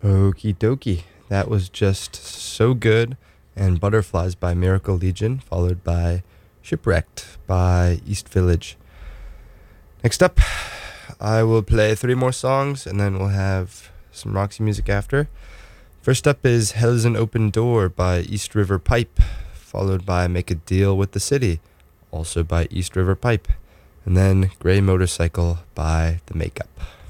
Okie dokie. That was just So Good and Butterflies by Miracle Legion, followed by Shipwrecked by East Village. Next up, I will play 3 more songs and then we'll have some Roxy music after. First up is Hell's an Open Door by East River Pipe, followed by Make a Deal with the City, also by East River Pipe, and then Grey Motorcycle by The Makeup.